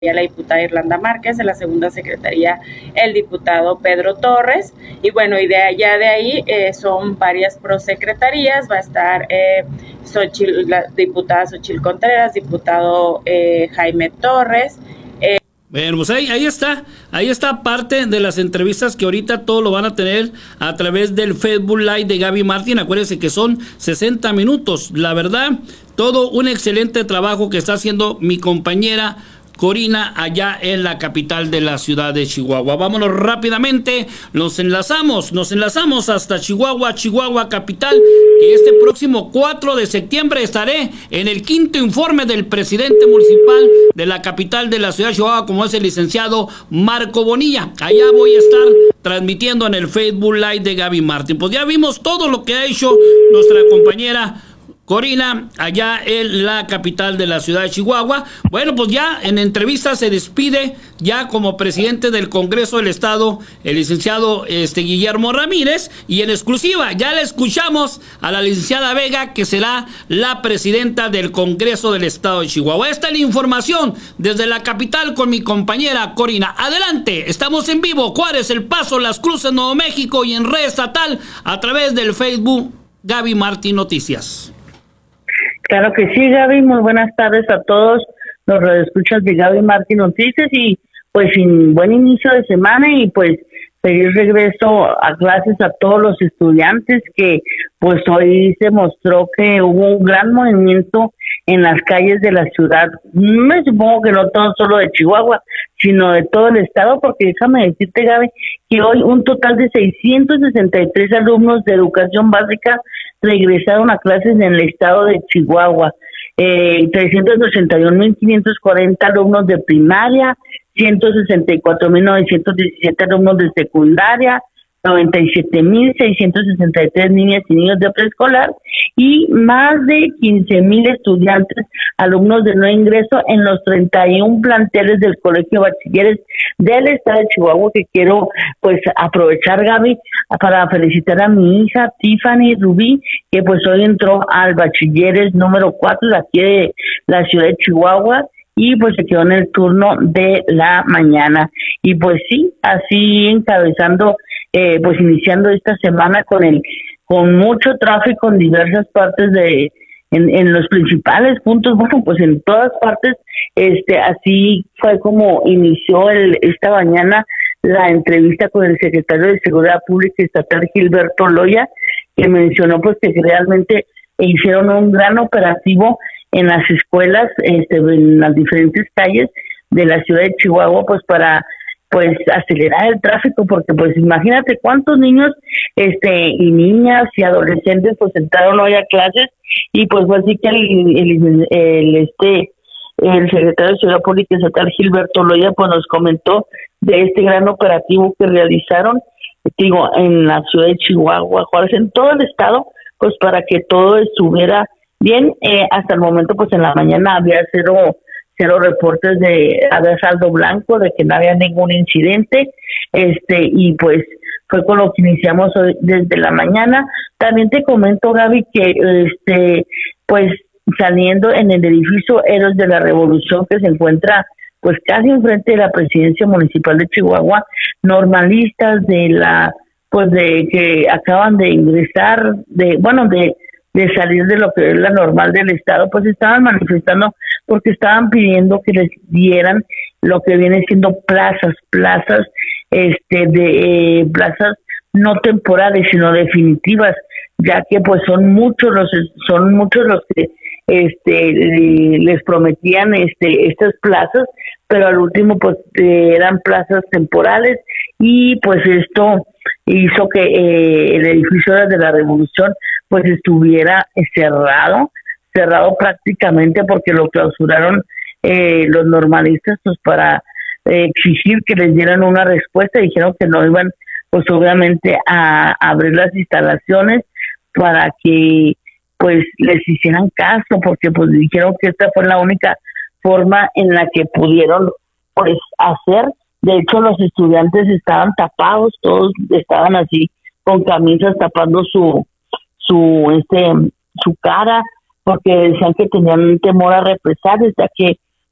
la diputada Irlanda Márquez, en la segunda secretaría el diputado Pedro Torres, y bueno, y de allá de ahí son varias prosecretarías, va a estar la diputada Xochitl Contreras, diputado Jaime Torres. Bueno, pues ahí está parte de las entrevistas que ahorita todo lo van a tener a través del Facebook Live de Gaby Martín. Acuérdense que son 60 minutos. La verdad, todo un excelente trabajo que está haciendo mi compañera Corina allá en la capital de la ciudad de Chihuahua. Vámonos rápidamente, nos enlazamos hasta Chihuahua capital, que este próximo 4 de septiembre estaré en el quinto informe del presidente municipal de la capital de la ciudad de Chihuahua, como es el licenciado Marco Bonilla. Allá voy a estar transmitiendo en el Facebook Live de Gaby Martín. Pues ya vimos todo lo que ha hecho nuestra compañera Corina, allá en la capital de la ciudad de Chihuahua. Bueno, pues ya en entrevista se despide ya como presidente del Congreso del Estado el licenciado Guillermo Ramírez, y en exclusiva ya le escuchamos a la licenciada Vega, que será la presidenta del Congreso del Estado de Chihuahua. Esta es la información desde la capital con mi compañera Corina. Adelante, estamos en vivo, Juárez, El Paso, Las Cruces, Nuevo México, y en red estatal a través del Facebook Gaby Martín Noticias. Claro que sí, Gaby, muy buenas tardes a todos los radioescuchas de Gaby Martín Noticias, y pues sin buen inicio de semana, y pues feliz regreso a clases a todos los estudiantes, que pues hoy se mostró que hubo un gran movimiento en las calles de la ciudad. Me supongo que no todo solo de Chihuahua, sino de todo el estado, porque déjame decirte, Gaby, que hoy un total de 663 alumnos de educación básica regresaron a clases en el estado de Chihuahua. 381.540 alumnos de primaria, 164.917 alumnos de secundaria, 97.663 niñas y niños de preescolar, y más de 15.000 estudiantes, alumnos de no ingreso en los 31 planteles del Colegio de Bachilleres del estado de Chihuahua, que quiero pues aprovechar, Gaby, para felicitar a mi hija Tiffany Rubí, que pues hoy entró al Bachilleres número 4 de aquí de la ciudad de Chihuahua, y pues se quedó en el turno de la mañana. Y pues sí, así encabezando, pues iniciando esta semana con mucho tráfico en diversas partes en los principales puntos, bueno, pues en todas partes. Así fue como inició esta mañana la entrevista con el secretario de Seguridad Pública Estatal, Gilberto Loya, que mencionó pues que realmente hicieron un gran operativo en las escuelas, en las diferentes calles de la ciudad de Chihuahua, pues para pues acelerar el tráfico, porque pues imagínate cuántos niños y niñas y adolescentes pues entraron hoy a clases, y pues fue así que el secretario de Seguridad Pública Estatal, Gilberto Loya, pues nos comentó de este gran operativo que realizaron, digo, en la ciudad de Chihuahua, Juárez, en todo el estado, pues para que todo estuviera bien. Hasta el momento, pues en la mañana había cero reportes había saldo blanco, de que no había ningún incidente, y pues fue con lo que iniciamos hoy desde la mañana. También te comento, Gaby, que pues saliendo en el edificio Héroes de la Revolución, que se encuentra pues casi enfrente de la presidencia municipal de Chihuahua, normalistas de que acaban de ingresar, de salir de lo que es la normal del estado, pues estaban manifestando porque estaban pidiendo que les dieran lo que viene siendo plazas no temporales, sino definitivas, ya que pues son muchos los que les prometían estas plazas, pero al último pues eran plazas temporales, y pues esto hizo que el edificio de la Revolución pues estuviera cerrado prácticamente, porque lo clausuraron los normalistas pues para exigir que les dieran una respuesta. Dijeron que no iban pues obviamente a abrir las instalaciones para que pues les hicieran caso, porque pues dijeron que esta fue la única forma en la que pudieron pues hacer. De hecho, los estudiantes estaban tapados, todos estaban así con camisas tapando su cara, porque decían que tenían temor a represalias, ya que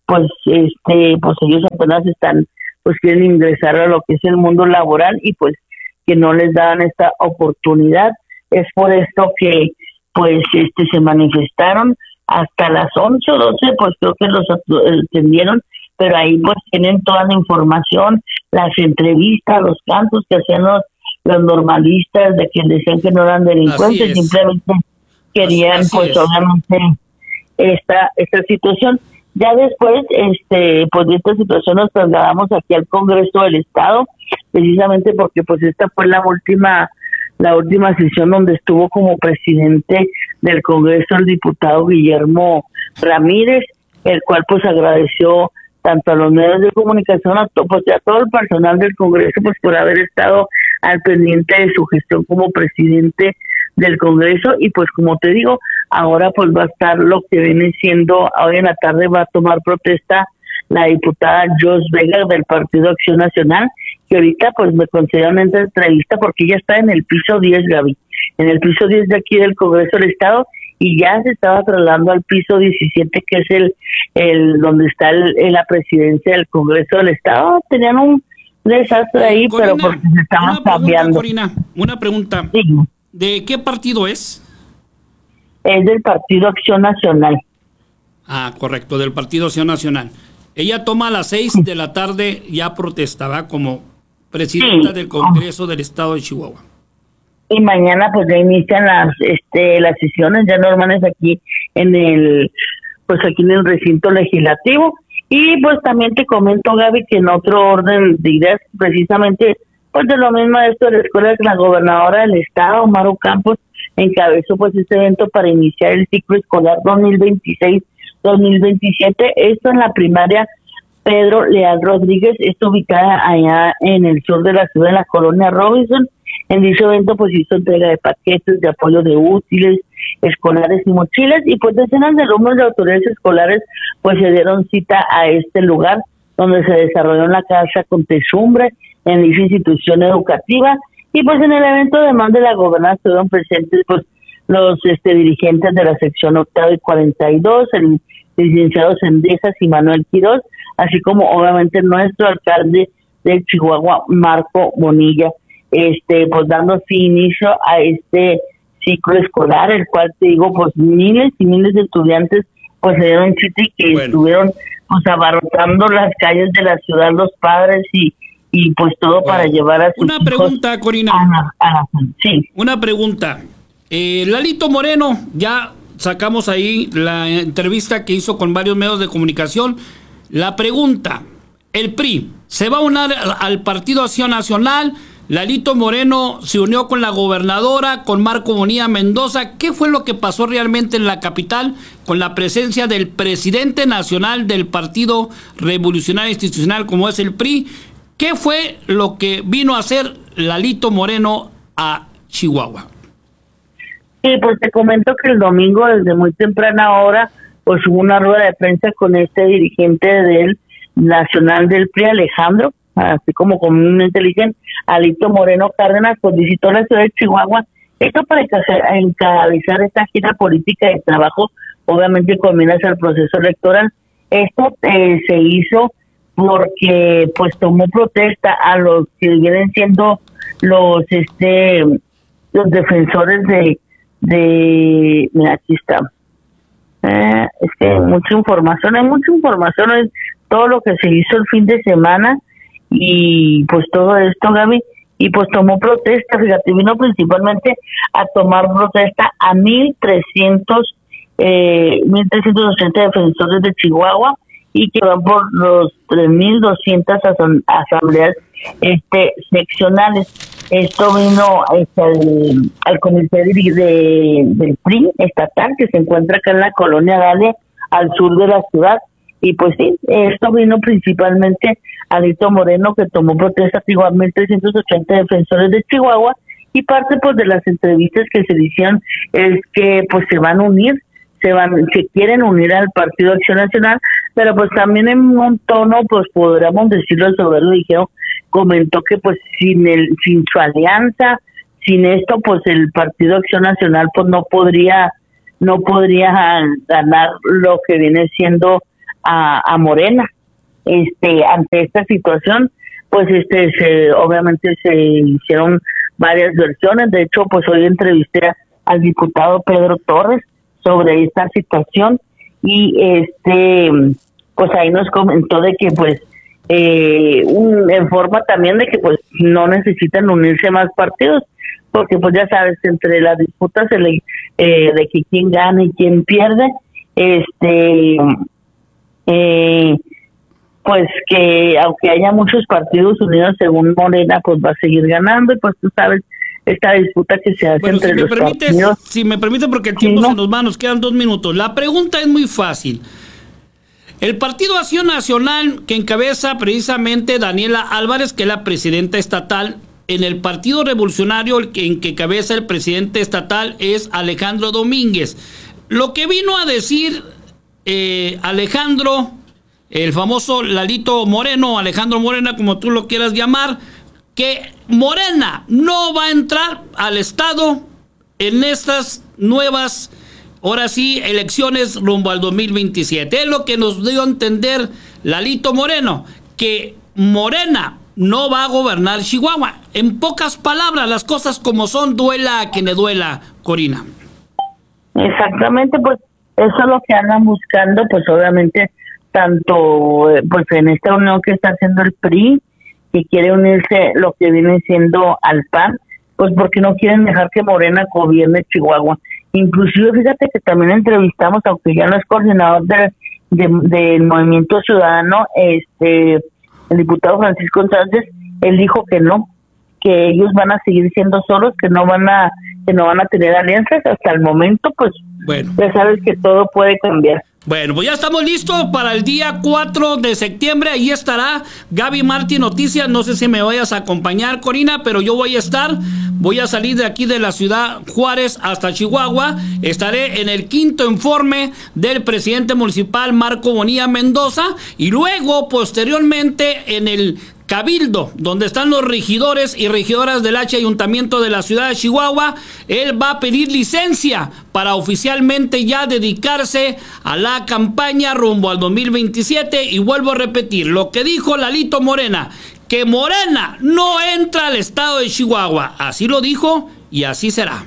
pues ellos apenas pues quieren ingresar a lo que es el mundo laboral y pues que no les daban esta oportunidad. Es por esto que pues se manifestaron hasta las 11 o 12, pues creo que los atendieron, pero ahí pues tienen toda la información, las entrevistas, los cantos que hacían los normalistas de que decían que no eran delincuentes, simplemente querían pues obviamente esta situación. Ya después, pues de esta situación nos trasladamos aquí al Congreso del Estado, precisamente porque pues esta fue la última sesión donde estuvo como presidente del Congreso el diputado Guillermo Ramírez, el cual pues agradeció tanto a los medios de comunicación, a todo el personal del Congreso, pues por haber estado al pendiente de su gestión como presidente del Congreso. Y pues como te digo, ahora pues va a estar lo que viene siendo, hoy en la tarde va a tomar protesta la diputada Jos Vega del Partido Acción Nacional, que ahorita pues me concedió una entrevista porque ella está en el piso 10, Gaby, en el piso 10 de aquí del Congreso del Estado, y ya se estaba trasladando al piso 17, que es el donde está la presidencia del Congreso del Estado. Tenían un desastre ahí, Corina, pero porque se estaban cambiando. Corina, una pregunta. Sí. ¿De qué partido es? Es del Partido Acción Nacional. Ah, correcto, del Partido Acción Nacional. Ella toma a las 6 de la tarde, ya protestaba como presidenta del Congreso del Estado de Chihuahua. Y mañana pues ya inician las sesiones ya normales aquí en el recinto legislativo. Y pues también te comento, Gaby, que en otro orden de ideas, precisamente pues de lo mismo de esto de la escuela, la gobernadora del estado, Maru Campos, encabezó pues este evento para iniciar el ciclo escolar 2026-2027. Esto en la primaria Pedro Leal Rodríguez, está ubicada allá en el sur de la ciudad, en la colonia Robinson. En dicho evento pues hizo entrega de paquetes de apoyo de útiles escolares y mochilas, y pues decenas de alumnos de autoridades escolares pues se dieron cita a este lugar donde se desarrolló en la casa con techumbre en dicha institución educativa. Y pues en el evento, además de la gobernadora, estuvieron presentes pues los dirigentes de la sección 8 y 42, el licenciado Sendejas y Manuel Quiroz, así como obviamente nuestro alcalde de Chihuahua, Marco Bonilla, pues dando inicio a este ciclo escolar, el cual te digo, pues miles y miles de estudiantes pues se dieron cita y que estuvieron pues abarrotando las calles de la ciudad, los padres y pues todo para llevar a sus Una pregunta, Corina. Sí. Una pregunta. Lalito Moreno, ya sacamos ahí la entrevista que hizo con varios medios de comunicación. La pregunta, el PRI se va a unir al Partido Acción Nacional. Lalito Moreno se unió con la gobernadora, con Marco Bonilla Mendoza. ¿Qué fue lo que pasó realmente en la capital con la presencia del presidente nacional del Partido Revolucionario Institucional como es el PRI? ¿Qué fue lo que vino a hacer Lalito Moreno a Chihuahua? Sí, pues te comento que el domingo desde muy temprana hora pues hubo una rueda de prensa con este dirigente del nacional del PRI, Alejandro, así como comúnmente le dicen, Lalito Moreno Cárdenas, pues visitó la ciudad de Chihuahua, esto para encabezar esta gira política de trabajo, obviamente combina al proceso electoral. Esto se hizo porque pues tomó protesta a los que vienen siendo los defensores de mira, aquí está, es que hay mucha información, es todo lo que se hizo el fin de semana y pues todo esto, Gaby, y pues tomó protesta, fíjate, vino principalmente a tomar protesta a 1,380 defensores de Chihuahua, y que van por los 3,200 asambleas seccionales. Esto vino al comité del PRI estatal, que se encuentra acá en la colonia Dalia, al sur de la ciudad. Y pues sí, esto vino principalmente a Lalito Moreno, que tomó protesta a 1,380 defensores de Chihuahua, y parte pues de las entrevistas que se hicieron es que pues se van a unir, se quieren unir al Partido Acción Nacional, pero pues también en un tono, pues podríamos decirlo sobre lo dijeron, comentó que pues sin su alianza, sin esto, pues el Partido Acción Nacional pues no podría ganar lo que viene siendo a Morena. Ante esta situación, pues obviamente se hicieron varias versiones. De hecho, pues hoy entrevisté al diputado Pedro Torres sobre esta situación y pues ahí nos comentó de que pues en forma también de que pues no necesitan unirse más partidos, porque pues ya sabes, entre las disputas de que quién gana y quién pierde, pues que aunque haya muchos partidos unidos, según Morena, pues va a seguir ganando, y pues tú sabes esta disputa que se hace entre los partidos. Si me permite, porque el tiempo se nos va, nos quedan 2 minutos. La pregunta es muy fácil. El Partido Acción Nacional, que encabeza precisamente Daniela Álvarez, que es la presidenta estatal, en el Partido Revolucionario, en que cabeza el presidente estatal es Alejandro Domínguez. Lo que vino a decir Alejandro, el famoso Lalito Moreno, Alejandro Morena, como tú lo quieras llamar, que Morena no va a entrar al Estado en estas nuevas, ahora sí, elecciones rumbo al 2027. Es lo que nos dio a entender Lalito Moreno, que Morena no va a gobernar Chihuahua. En pocas palabras, las cosas como son, duela a quien le duela, Corina. Exactamente, pues eso es lo que andan buscando, pues obviamente, tanto pues en esta unión que está haciendo el PRI, que quiere unirse lo que viene siendo al PAN, pues porque no quieren dejar que Morena gobierne Chihuahua. Inclusive, fíjate que también entrevistamos, aunque ya no es coordinador del Movimiento Ciudadano, el diputado Francisco Sánchez, él dijo que no, que ellos van a seguir siendo solos, que no van a tener alianzas hasta el momento. Pues bueno, ya sabes que todo puede cambiar. Bueno, pues ya estamos listos para el día 4 de septiembre. Ahí estará Gaby Martín Noticias. No sé si me vayas a acompañar, Corina, pero yo voy a estar. Voy a salir de aquí de la ciudad Juárez hasta Chihuahua. Estaré en el 5º informe del presidente municipal Marco Bonilla Mendoza. Y luego, posteriormente, en el Cabildo, donde están los regidores y regidoras del Ayuntamiento de la ciudad de Chihuahua. Él va a pedir licencia para oficialmente ya dedicarse a la campaña rumbo al 2027. Y vuelvo a repetir lo que dijo Lalito Morena, que Morena no entra al estado de Chihuahua. Así lo dijo y así será.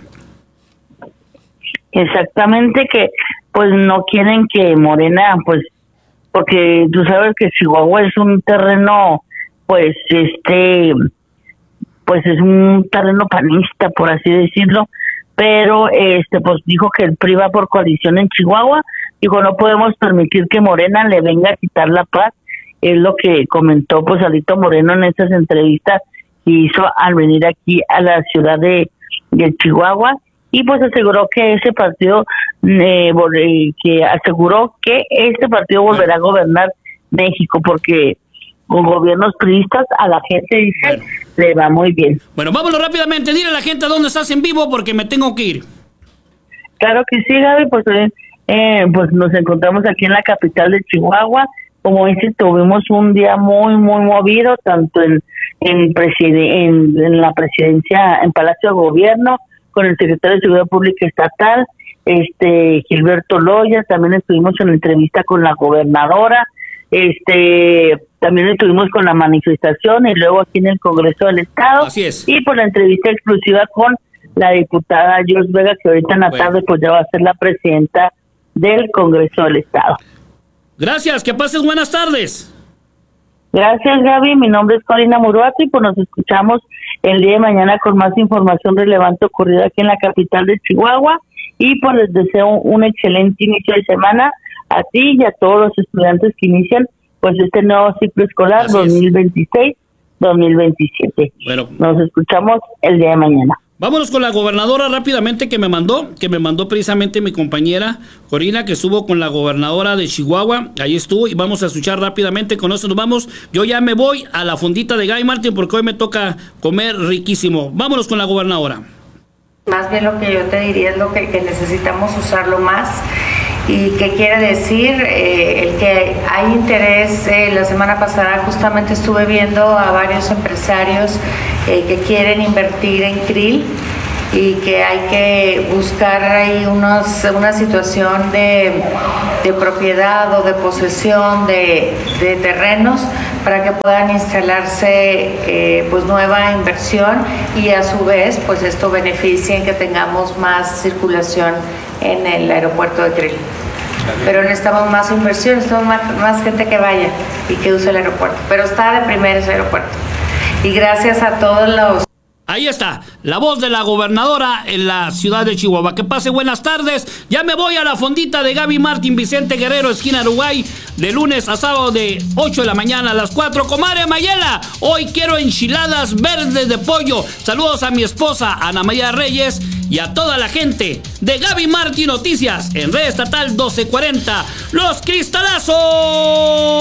Exactamente, que pues no quieren que Morena, pues porque tú sabes que Chihuahua es un terreno, pues pues es un terreno panista, por así decirlo, pero pues dijo que el PRI va por coalición en Chihuahua. Dijo, no podemos permitir que Morena le venga a quitar la paz. Es lo que comentó pues Alito Moreno en estas entrevistas que hizo al venir aquí a la ciudad de Chihuahua, y pues aseguró que ese partido volverá a gobernar México, porque con gobiernos priistas a la gente, dice, le va muy bien. Bueno, vámonos rápidamente. Dile a la gente dónde estás en vivo, porque me tengo que ir. Claro que sí, Gaby, pues nos encontramos aquí en la capital de Chihuahua. Como dices, tuvimos un día muy, muy movido, tanto en la presidencia, en Palacio de Gobierno, con el secretario de Seguridad Pública Estatal, Gilberto Loya. También estuvimos en entrevista con la gobernadora, también estuvimos con la manifestación, y luego aquí en el Congreso del Estado. Así es. Y por la entrevista exclusiva con la diputada Jos Vega, que ahorita en la tarde pues ya va a ser la presidenta del Congreso del Estado. Gracias, que pases buenas tardes. Gracias, Gaby. Mi nombre es Corina Muruato, y pues nos escuchamos el día de mañana con más información relevante ocurrida aquí en la capital de Chihuahua. Y pues les deseo un excelente inicio de semana a ti y a todos los estudiantes que inician pues este nuevo ciclo escolar 2026-2027. Bueno, nos escuchamos el día de mañana. Vámonos con la gobernadora rápidamente que me mandó precisamente mi compañera Corina, que estuvo con la gobernadora de Chihuahua. Ahí estuvo, y vamos a escuchar rápidamente. Con eso nos vamos. Yo ya me voy a la fondita de Gaby Martín, porque hoy me toca comer riquísimo. Vámonos con la gobernadora. Más bien lo que yo te diría es lo que necesitamos usarlo más. ¿Y qué quiere decir? El que hay interés. La semana pasada justamente estuve viendo a varios empresarios que quieren invertir en krill, y que hay que buscar ahí una situación de propiedad o de posesión de terrenos para que puedan instalarse pues nueva inversión y a su vez pues esto beneficie en que tengamos más circulación en el aeropuerto de Krill. Pero necesitamos más inversión, necesitamos más gente que vaya y que use el aeropuerto, pero está de primera ese aeropuerto. Y gracias a todos los... Ahí está, la voz de la gobernadora en la ciudad de Chihuahua. Que pase buenas tardes. Ya me voy a la fondita de Gaby Martín, Vicente Guerrero, esquina Uruguay, de lunes a sábado de 8 de la mañana a las 4. Comadre Mayela, hoy quiero enchiladas verdes de pollo. Saludos a mi esposa Ana María Reyes y a toda la gente de Gaby Martín Noticias en Red Estatal 1240. ¡Los Cristalazos!